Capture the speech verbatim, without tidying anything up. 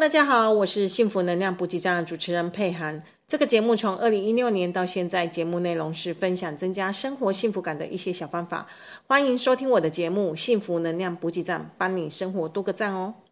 大家好，我是幸福能量补给站的主持人佩涵。这个节目从二零一六年到现在，节目内容是分享增加生活幸福感的一些小方法。欢迎收听我的节目《幸福能量补给站》，帮你生活多个赞哦。